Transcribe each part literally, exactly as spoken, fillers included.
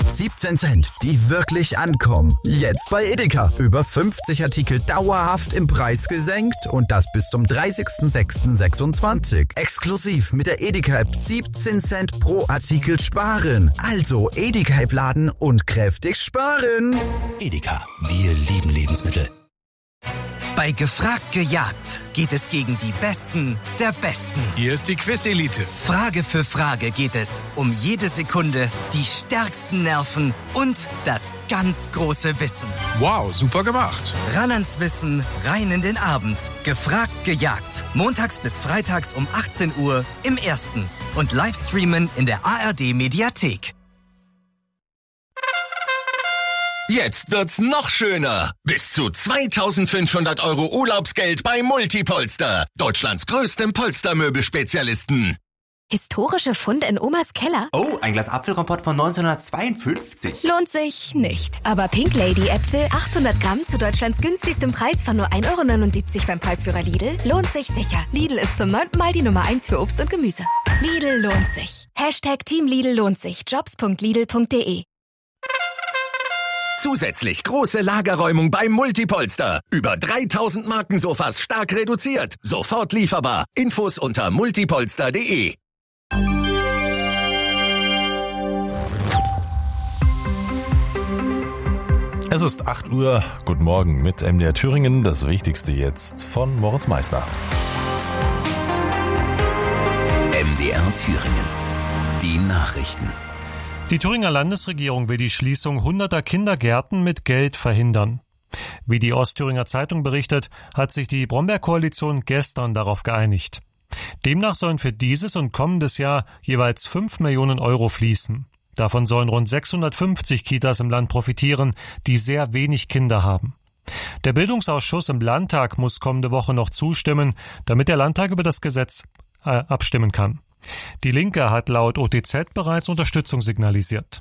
siebzehn Cent, die wirklich ankommen. Jetzt bei Edeka. Über fünfzig Artikel dauerhaft im Preis gesenkt und das bis zum dreißigsten sechsten sechsundzwanzig. Exklusiv mit der Edeka-App siebzehn Cent pro Artikel sparen. Also Edeka-App laden und kräftig sparen. Edeka, wir lieben Lebensmittel. Bei Gefragt gejagt geht es gegen die Besten der Besten. Hier ist die Quiz-Elite. Frage für Frage geht es um jede Sekunde, die stärksten Nerven und das ganz große Wissen. Wow, super gemacht. Ran ans Wissen, rein in den Abend. Gefragt gejagt. Montags bis freitags um achtzehn Uhr im Ersten. Und Livestreamen in der A R D-Mediathek. Jetzt wird's noch schöner. Bis zu zweitausendfünfhundert Euro Urlaubsgeld bei Multipolster. Deutschlands größtem Polstermöbelspezialisten. Historische Funde in Omas Keller? Oh, ein Glas Apfelkompott von neunzehnhundertzweiundfünfzig. Lohnt sich nicht. Aber Pink Lady Äpfel, achthundert Gramm zu Deutschlands günstigstem Preis von nur ein Euro neunundsiebzig beim Preisführer Lidl, lohnt sich sicher. Lidl ist zum neunten Mal die Nummer eins für Obst und Gemüse. Lidl lohnt sich. Hashtag Team Lidl lohnt sich. jobs punkt lidl punkt de. Zusätzlich große Lagerräumung beim Multipolster. Über dreitausend Markensofas stark reduziert. Sofort lieferbar. Infos unter multipolster punkt de. Es ist acht Uhr. Guten Morgen mit M D R Thüringen. Das Wichtigste jetzt von Moritz Meissner. M D R Thüringen. Die Nachrichten. Die Thüringer Landesregierung will die Schließung hunderter Kindergärten mit Geld verhindern. Wie die Ostthüringer Zeitung berichtet, hat sich die Brombeer-Koalition gestern darauf geeinigt. Demnach sollen für dieses und kommendes Jahr jeweils fünf Millionen Euro fließen. Davon sollen rund sechshundertfünfzig Kitas im Land profitieren, die sehr wenig Kinder haben. Der Bildungsausschuss im Landtag muss kommende Woche noch zustimmen, damit der Landtag über das Gesetz äh, abstimmen kann. Die Linke hat laut O T Z bereits Unterstützung signalisiert.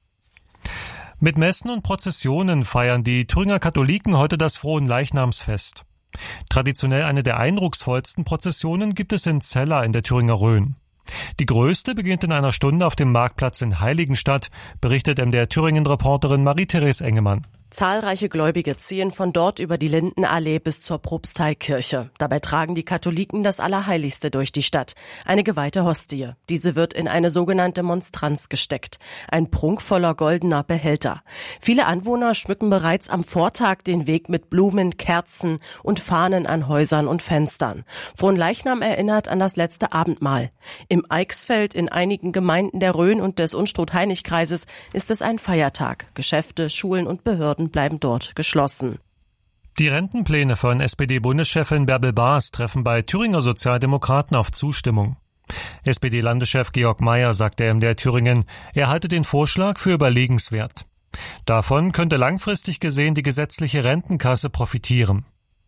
Mit Messen und Prozessionen feiern die Thüringer Katholiken heute das Fronleichnamsfest. Traditionell eine der eindrucksvollsten Prozessionen gibt es in Zella in der Thüringer Rhön. Die größte beginnt in einer Stunde auf dem Marktplatz in Heiligenstadt, berichtet M D R Thüringen-Reporterin Marie-Therese Engemann. Zahlreiche Gläubige ziehen von dort über die Lindenallee bis zur Propsteikirche. Dabei tragen die Katholiken das Allerheiligste durch die Stadt, eine geweihte Hostie. Diese wird in eine sogenannte Monstranz gesteckt, ein prunkvoller goldener Behälter. Viele Anwohner schmücken bereits am Vortag den Weg mit Blumen, Kerzen und Fahnen an Häusern und Fenstern. Fronleichnam erinnert an das letzte Abendmahl. Im Eichsfeld, in einigen Gemeinden der Rhön und des Unstrut-Hainich-Kreises ist es ein Feiertag. Geschäfte, Schulen und Behörden bleiben dort geschlossen. Die Rentenpläne von S P D-Bundeschefin Bärbel Baas treffen bei Thüringer Sozialdemokraten auf Zustimmung. S P D-Landeschef Georg Mayer sagte M D R Thüringen, er halte den Vorschlag für überlegenswert. Davon könnte langfristig gesehen die gesetzliche Rentenkasse profitieren.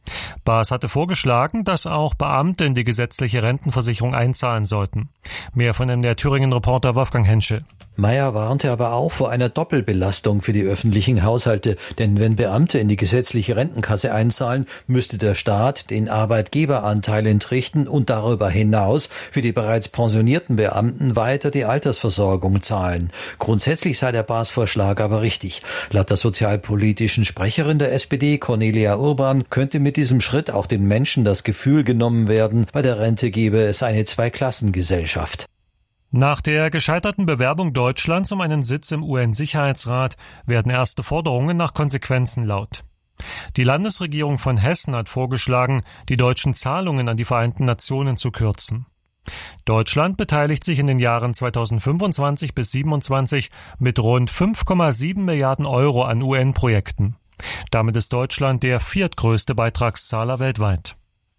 Baas hatte vorgeschlagen, dass auch Beamte in die gesetzliche Rentenversicherung einzahlen sollten. Mehr von M D R Thüringen-Reporter Wolfgang Henschel. Mayer warnte aber auch vor einer Doppelbelastung für die öffentlichen Haushalte, denn wenn Beamte in die gesetzliche Rentenkasse einzahlen, müsste der Staat den Arbeitgeberanteil entrichten und darüber hinaus für die bereits pensionierten Beamten weiter die Altersversorgung zahlen. Grundsätzlich sei der Baas-Vorschlag aber richtig. Laut der sozialpolitischen Sprecherin der S P D, Cornelia Urban, könnte mit diesem Schritt auch den Menschen das Gefühl genommen werden, bei der Rente gebe es eine Zweiklassengesellschaft. Nach der gescheiterten Bewerbung Deutschlands um einen Sitz im U N-Sicherheitsrat werden erste Forderungen nach Konsequenzen laut. Die Landesregierung von Hessen hat vorgeschlagen, die deutschen Zahlungen an die Vereinten Nationen zu kürzen. Deutschland beteiligt sich in den Jahren zweitausendfünfundzwanzig bis siebenundzwanzig mit rund fünf Komma sieben Milliarden Euro an U N-Projekten. Damit ist Deutschland der viertgrößte Beitragszahler weltweit.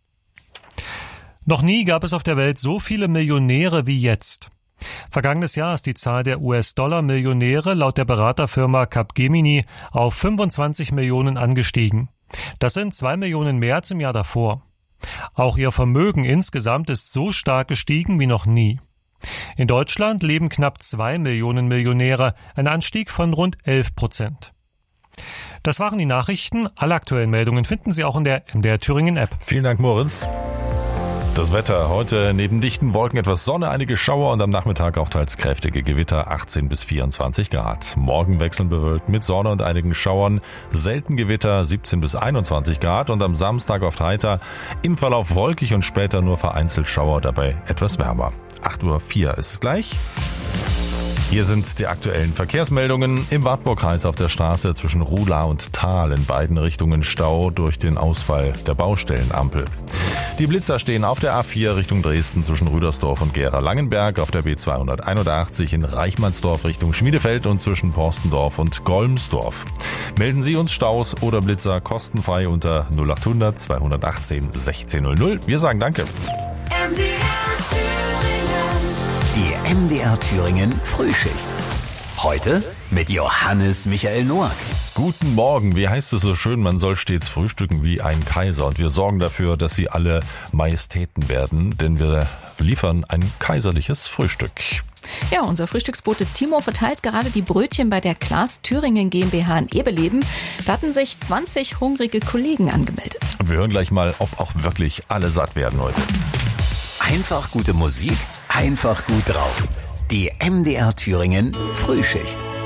Noch nie gab es auf der Welt so viele Millionäre wie jetzt. Vergangenes Jahr ist die Zahl der U S-Dollar-Millionäre laut der Beraterfirma Capgemini auf fünfundzwanzig Millionen angestiegen. Das sind zwei Millionen mehr als im Jahr davor. Auch ihr Vermögen insgesamt ist so stark gestiegen wie noch nie. In Deutschland leben knapp zwei Millionen Millionäre, ein Anstieg von rund elf Prozent. Das waren die Nachrichten. Alle aktuellen Meldungen finden Sie auch in der M D R Thüringen App. Vielen Dank, Moritz. Das Wetter heute neben dichten Wolken etwas Sonne, einige Schauer und am Nachmittag auch teils kräftige Gewitter, achtzehn bis vierundzwanzig Grad. Morgen wechseln bewölkt mit Sonne und einigen Schauern, selten Gewitter, siebzehn bis einundzwanzig Grad und am Samstag oft heiter, im Verlauf wolkig und später nur vereinzelt Schauer, dabei etwas wärmer. acht Uhr vier ist es gleich. Hier sind die aktuellen Verkehrsmeldungen. Im Wartburgkreis auf der Straße zwischen Ruhla und Thal in beiden Richtungen Stau durch den Ausfall der Baustellenampel. Die Blitzer stehen auf der A vier Richtung Dresden zwischen Rüdersdorf und Gera-Langenberg, auf der B zweihunderteinundachtzig in Reichmannsdorf Richtung Schmiedefeld und zwischen Porstendorf und Golmsdorf. Melden Sie uns Staus oder Blitzer kostenfrei unter null acht hundert zweihundertachtzehn sechzehn null null. Wir sagen Danke. Die M D R Thüringen Frühschicht. Heute mit Johannes Michael Noack. Guten Morgen, wie heißt es so schön, man soll stets frühstücken wie ein Kaiser. Und wir sorgen dafür, dass Sie alle Majestäten werden, denn wir liefern ein kaiserliches Frühstück. Ja, unser Frühstücksbote Timo verteilt gerade die Brötchen bei der Klaas Thüringen GmbH in Eberleben. Da hatten sich zwanzig hungrige Kollegen angemeldet. Und wir hören gleich mal, ob auch wirklich alle satt werden heute. Einfach gute Musik, einfach gut drauf. Die M D R Thüringen Frühschicht.